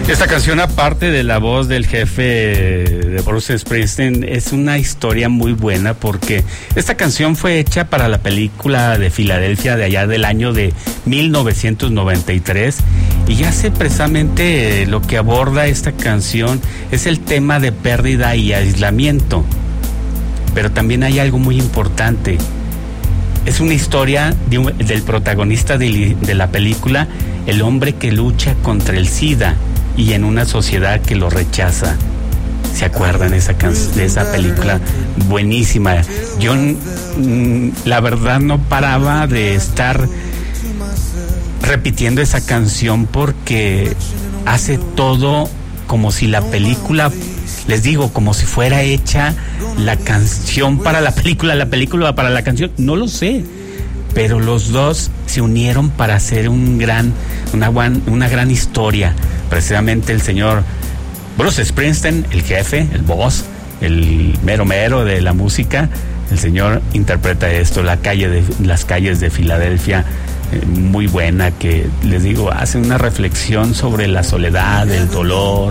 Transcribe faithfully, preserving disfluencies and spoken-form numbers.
Esta canción, aparte de la voz del jefe de Bruce Springsteen, es una historia muy buena porque esta canción fue hecha para la película de Filadelfia de allá del año de mil novecientos noventa y tres, y hace precisamente lo que aborda esta canción es el tema de pérdida y aislamiento. Pero también hay algo muy importante. Es una historia de un, del protagonista de, de la película, el hombre que lucha contra el SIDA y en una sociedad que lo rechaza. ¿Se acuerdan esa can- de esa película? Buenísima. Yo, mm, la verdad, no paraba de estar repitiendo esa canción porque hace todo como si la película, les digo, como si fuera hecha la canción para la película, la película para la canción, no lo sé, pero los dos se unieron para hacer un gran, una, una gran historia. Precisamente el señor Bruce Springsteen, el jefe, el boss, el mero mero de la música, el señor interpreta esto, la calle de, las calles de Filadelfia, eh, muy buena, que les digo, hace una reflexión sobre la soledad, el dolor,